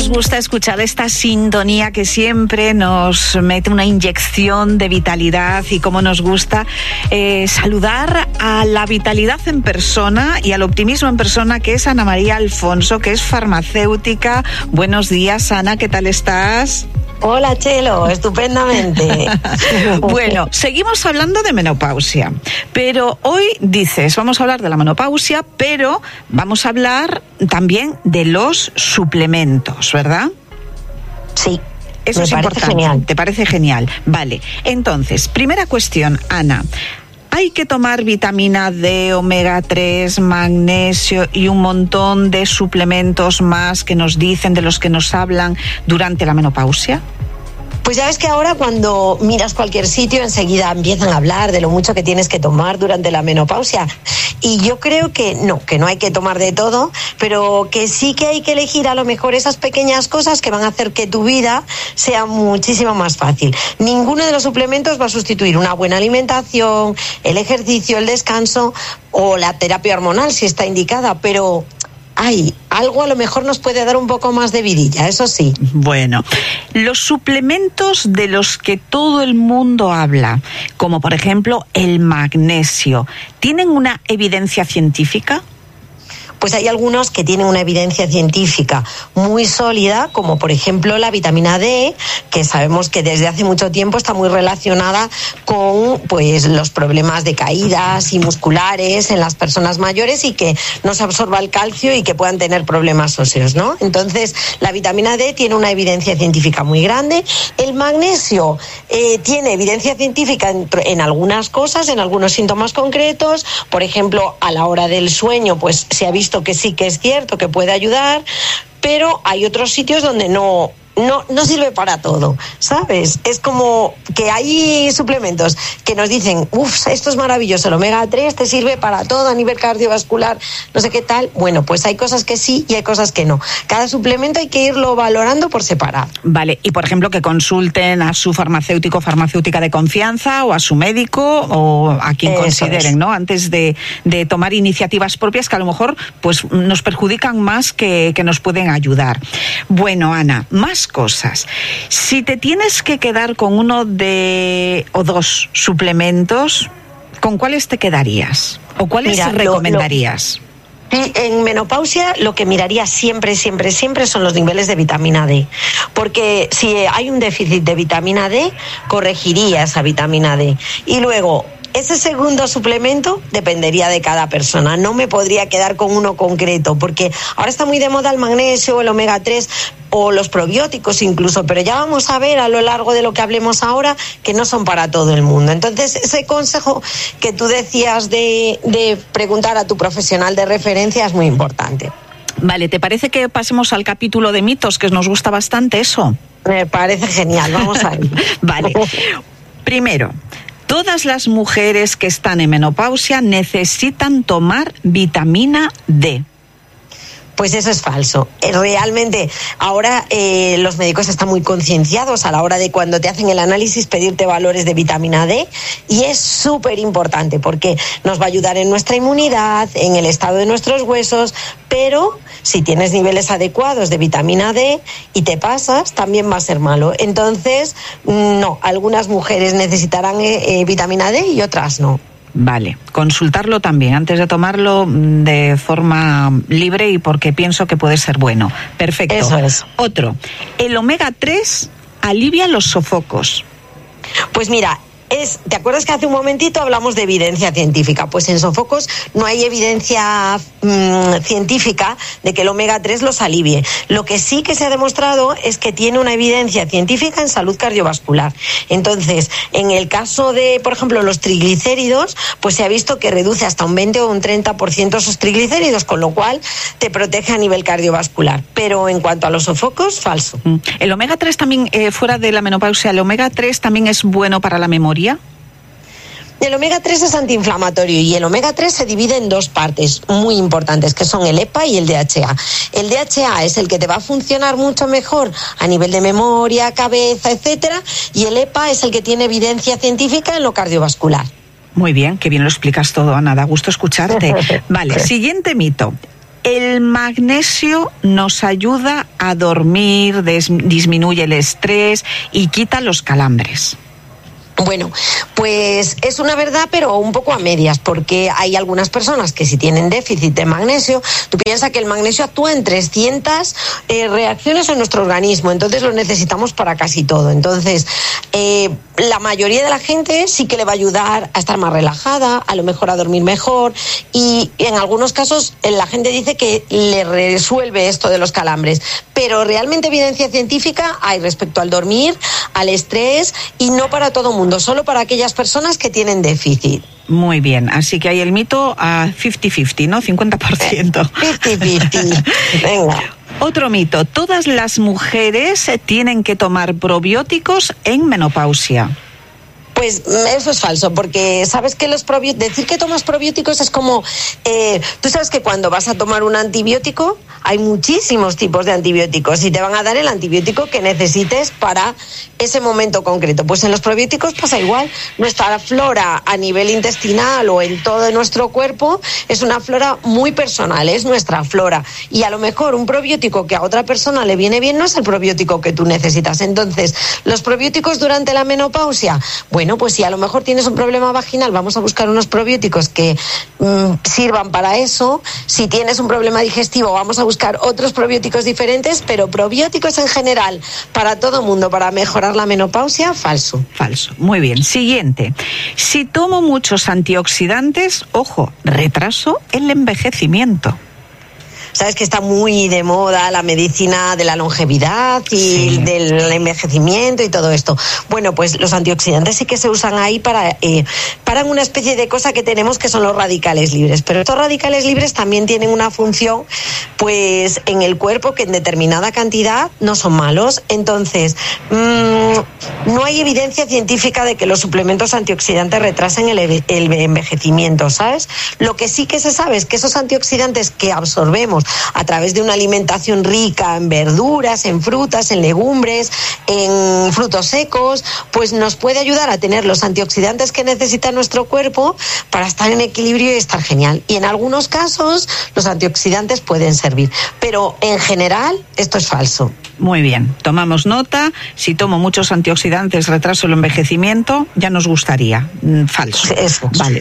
nos gusta escuchar esta sintonía que siempre nos mete una inyección de vitalidad y cómo nos gusta saludar a la vitalidad en persona y al optimismo en persona, que es Ana María Alfonso, que es farmacéutica. Buenos días, Ana, ¿qué tal estás? Hola, Chelo, estupendamente. Bueno, seguimos hablando de menopausia, pero hoy dices, vamos a hablar de la menopausia, pero vamos a hablar también de los suplementos, ¿verdad? Sí. Eso es importante. Genial. ¿Te parece genial? Vale. Entonces, primera cuestión, Ana. ¿Hay que tomar vitamina D, omega 3, magnesio y un montón de suplementos más que nos dicen, de los que nos hablan durante la menopausia? Pues ya ves que ahora cuando miras cualquier sitio enseguida empiezan a hablar de lo mucho que tienes que tomar durante la menopausia. Y yo creo que no hay que tomar de todo, pero que sí que hay que elegir a lo mejor esas pequeñas cosas que van a hacer que tu vida sea muchísimo más fácil. Ninguno de los suplementos va a sustituir una buena alimentación, el ejercicio, el descanso o la terapia hormonal si está indicada, pero algo a lo mejor nos puede dar un poco más de vidilla, eso sí. Bueno, los suplementos de los que todo el mundo habla, como por ejemplo el magnesio, ¿tienen una evidencia científica? Pues hay algunos que tienen una evidencia científica muy sólida, como por ejemplo la vitamina D, que sabemos que desde hace mucho tiempo está muy relacionada con pues los problemas de caídas y musculares en las personas mayores y que no se absorba el calcio y que puedan tener problemas óseos, ¿no? Entonces, la vitamina D tiene una evidencia científica muy grande. El magnesio tiene evidencia científica en algunas cosas, en algunos síntomas concretos. Por ejemplo, a la hora del sueño, pues se ha visto que sí que es cierto que puede ayudar, pero hay otros sitios donde no sirve para todo, ¿sabes? Es como que hay suplementos que nos dicen, esto es maravilloso, el omega 3 te sirve para todo a nivel cardiovascular, no sé qué tal. Bueno, pues hay cosas que sí y hay cosas que no. Cada suplemento hay que irlo valorando por separado. Vale, y por ejemplo que consulten a su farmacéutico o farmacéutica de confianza o a su médico o a quien consideren, ¿no? Antes de tomar iniciativas propias que a lo mejor pues nos perjudican más que nos pueden ayudar. Bueno, Ana, más cosas. Si te tienes que quedar con uno o dos suplementos, ¿con cuáles te quedarías? ¿O cuáles recomendarías? Sí, en menopausia lo que miraría siempre son los niveles de vitamina D, porque si hay un déficit de vitamina D, corregiría esa vitamina D. Y luego, ese segundo suplemento dependería de cada persona. No me podría quedar con uno concreto, porque ahora está muy de moda el magnesio, el omega 3 o los probióticos incluso, pero ya vamos a ver a lo largo de lo que hablemos ahora que no son para todo el mundo. Entonces, ese consejo que tú decías de preguntar a tu profesional de referencia es muy importante. Vale, ¿te parece que pasemos al capítulo de mitos, que nos gusta bastante eso? Me parece genial, vamos a ir. Vale, primero, todas las mujeres que están en menopausia necesitan tomar vitamina D. Pues eso es falso. Realmente ahora los médicos están muy concienciados a la hora de cuando te hacen el análisis pedirte valores de vitamina D, y es súper importante porque nos va a ayudar en nuestra inmunidad, en el estado de nuestros huesos, pero si tienes niveles adecuados de vitamina D y te pasas, también va a ser malo. Entonces, no, algunas mujeres necesitarán vitamina D y otras no. Vale, consultarlo también antes de tomarlo de forma libre y porque pienso que puede ser bueno. Perfecto. Eso es. Otro, el omega 3 alivia los sofocos. Pues mira, ¿te acuerdas que hace un momentito hablamos de evidencia científica? Pues en sofocos no hay evidencia científica de que el omega 3 los alivie. Lo que sí que se ha demostrado es que tiene una evidencia científica en salud cardiovascular. Entonces, en el caso de, por ejemplo, los triglicéridos, pues se ha visto que reduce hasta un 20 o un 30% esos triglicéridos, con lo cual te protege a nivel cardiovascular. Pero en cuanto a los sofocos, falso. El omega 3 también, fuera de la menopausia, el omega 3 también es bueno para la memoria. El omega 3 es antiinflamatorio y el omega 3 se divide en dos partes muy importantes, que son el EPA y el DHA. El DHA es el que te va a funcionar mucho mejor a nivel de memoria, cabeza, etcétera, y el EPA es el que tiene evidencia científica en lo cardiovascular. Muy bien, qué bien lo explicas todo, Ana, da gusto escucharte. Vale, siguiente mito. El magnesio nos ayuda a dormir, disminuye el estrés y quita los calambres. Bueno, pues es una verdad, pero un poco a medias, porque hay algunas personas que si tienen déficit de magnesio, tú piensas que el magnesio actúa en 300 reacciones en nuestro organismo, entonces lo necesitamos para casi todo. Entonces, la mayoría de la gente sí que le va a ayudar a estar más relajada, a lo mejor a dormir mejor, y en algunos casos la gente dice que le resuelve esto de los calambres, pero realmente evidencia científica hay respecto al dormir, al estrés, y no para todo el mundo, solo para aquellas personas que tienen déficit. Muy bien, así que hay el mito a 50-50, ¿no? 50%. 50-50, venga. Otro mito, todas las mujeres tienen que tomar probióticos en menopausia. Pues eso es falso, porque sabes que decir que tomas probióticos es como, tú sabes que cuando vas a tomar un antibiótico, hay muchísimos tipos de antibióticos y te van a dar el antibiótico que necesites para ese momento concreto. Pues en los probióticos pasa igual. Nuestra flora a nivel intestinal o en todo nuestro cuerpo es una flora muy personal, es nuestra flora. Y a lo mejor un probiótico que a otra persona le viene bien no es el probiótico que tú necesitas. Entonces, los probióticos durante la menopausia, bueno, pues si a lo mejor tienes un problema vaginal, vamos a buscar unos probióticos que sirvan para eso. Si tienes un problema digestivo, vamos a buscar otros probióticos diferentes, pero probióticos en general para todo mundo, para mejorar la menopausia, falso. Falso. Muy bien. Siguiente. Si tomo muchos antioxidantes, ojo, retraso el envejecimiento. Sabes que está muy de moda la medicina de la longevidad y del envejecimiento y todo esto. Bueno, pues los antioxidantes sí que se usan ahí para una especie de cosa que tenemos que son los radicales libres. Pero estos radicales libres también tienen una función pues en el cuerpo que en determinada cantidad no son malos. Entonces, no hay evidencia científica de que los suplementos antioxidantes retrasen el envejecimiento, ¿sabes? Lo que sí que se sabe es que esos antioxidantes que absorbemos a través de una alimentación rica en verduras, en frutas, en legumbres, en frutos secos, pues nos puede ayudar a tener los antioxidantes que necesita nuestro cuerpo para estar en equilibrio y estar genial. Y en algunos casos los antioxidantes pueden servir, pero en general esto es falso. Muy bien, tomamos nota. Si tomo muchos antioxidantes, retraso el envejecimiento, ya nos gustaría. Falso. Eso. Vale.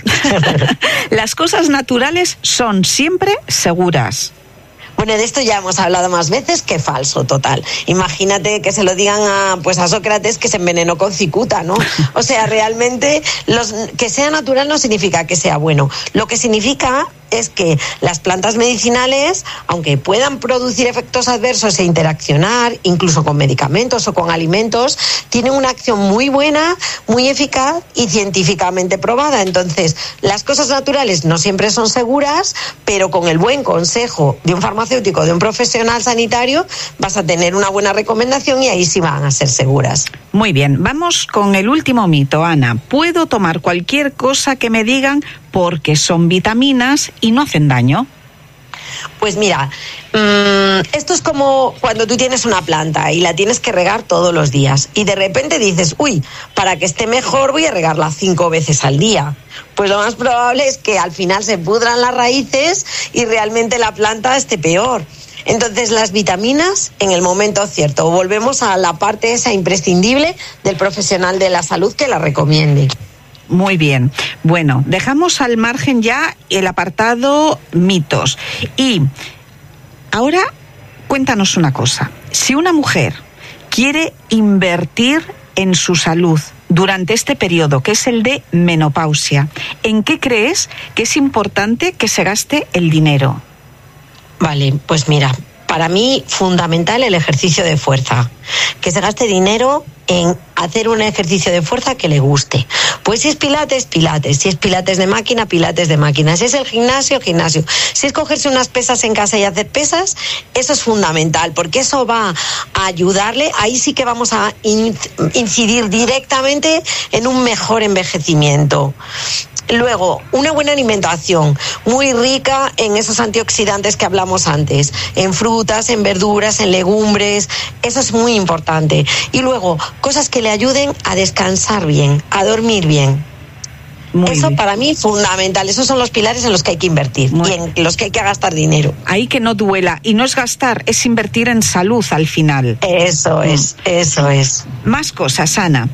Las cosas naturales son siempre seguras. Bueno, de esto ya hemos hablado más veces, que falso, total. Imagínate que se lo digan a Sócrates, que se envenenó con cicuta, ¿no? O sea, realmente que sea natural no significa que sea bueno. Lo que significa es que las plantas medicinales, aunque puedan producir efectos adversos e interaccionar, incluso con medicamentos o con alimentos, tienen una acción muy buena, muy eficaz y científicamente probada. Entonces, las cosas naturales no siempre son seguras, pero con el buen consejo de un farmacéutico, de un profesional sanitario, vas a tener una buena recomendación y ahí sí van a ser seguras. Muy bien, vamos con el último mito, Ana. ¿Puedo tomar cualquier cosa que me digan porque son vitaminas y no hacen daño? Pues mira, esto es como cuando tú tienes una planta y la tienes que regar todos los días y de repente dices, uy, para que esté mejor voy a regarla 5 veces al día. Pues lo más probable es que al final se pudran las raíces y realmente la planta esté peor. Entonces, las vitaminas en el momento cierto. Volvemos a la parte esa imprescindible del profesional de la salud que la recomiende. Muy bien. Bueno, dejamos al margen ya el apartado mitos. Y ahora cuéntanos una cosa. Si una mujer quiere invertir en su salud durante este periodo, que es el de menopausia, ¿en qué crees que es importante que se gaste el dinero? Vale, pues mira, para mí fundamental el ejercicio de fuerza. Que se gaste dinero en hacer un ejercicio de fuerza que le guste. Pues si es pilates, pilates. Si es pilates de máquina, pilates de máquina. Si es el gimnasio, gimnasio. Si es cogerse unas pesas en casa y hacer pesas, eso es fundamental, porque eso va a ayudarle. Ahí sí que vamos a incidir directamente en un mejor envejecimiento. Luego, una buena alimentación, muy rica en esos antioxidantes que hablamos antes, en frutas, en verduras, en legumbres, eso es muy importante. Y luego, cosas que le ayuden a descansar bien, a dormir bien. Eso para mí es fundamental. Esos son los pilares en los que hay que invertir y en los que hay que gastar dinero. Ahí que no duela. Y no es gastar, es invertir en salud al final. Eso es. Más cosas, Ana.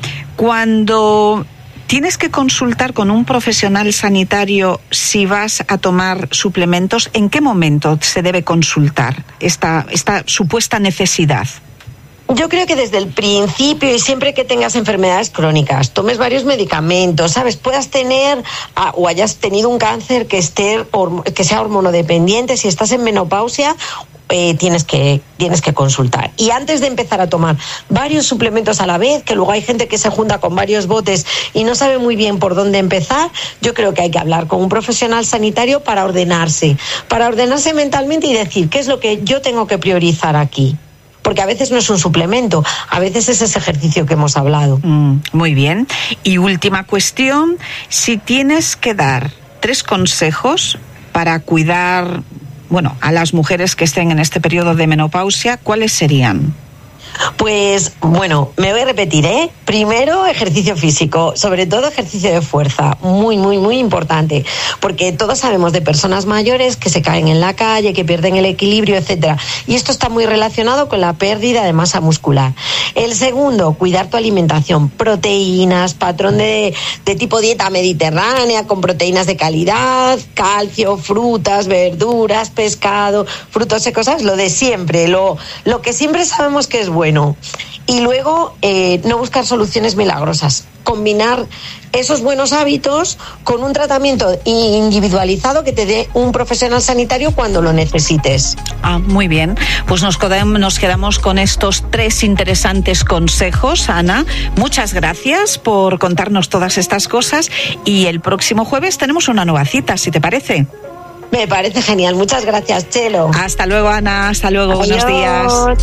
Cuando tienes que consultar con un profesional sanitario si vas a tomar suplementos, ¿en qué momento se debe consultar esta supuesta necesidad? Yo creo que desde el principio y siempre que tengas enfermedades crónicas, tomes varios medicamentos, ¿sabes? Puedas tener o hayas tenido un cáncer que sea hormonodependiente, si estás en menopausia, tienes que consultar. Y antes de empezar a tomar varios suplementos a la vez, que luego hay gente que se junta con varios botes y no sabe muy bien por dónde empezar, yo creo que hay que hablar con un profesional sanitario para ordenarse mentalmente y decir qué es lo que yo tengo que priorizar aquí. Porque a veces no es un suplemento, a veces es ese ejercicio que hemos hablado. Muy bien. Y última cuestión, si tienes que dar 3 consejos para cuidar, a las mujeres que estén en este periodo de menopausia, ¿cuáles serían? Pues, me voy a repetir, Primero, ejercicio físico, sobre todo ejercicio de fuerza, muy, muy, muy importante, porque todos sabemos de personas mayores que se caen en la calle, que pierden el equilibrio, etcétera, y esto está muy relacionado con la pérdida de masa muscular. El segundo, cuidar tu alimentación, proteínas, patrón de tipo dieta mediterránea, con proteínas de calidad, calcio, frutas, verduras, pescado, frutos secos, ¿sabes? Lo de siempre, lo que siempre sabemos que es bueno. Y luego no buscar soluciones milagrosas, combinar esos buenos hábitos con un tratamiento individualizado que te dé un profesional sanitario cuando lo necesites. Muy bien, pues nos quedamos con estos 3 interesantes consejos, Ana. Muchas gracias por contarnos todas estas cosas y el próximo jueves tenemos una nueva cita, si te parece. Me parece genial, muchas gracias, Chelo. Hasta luego, Ana, hasta luego. Adiós. Buenos días.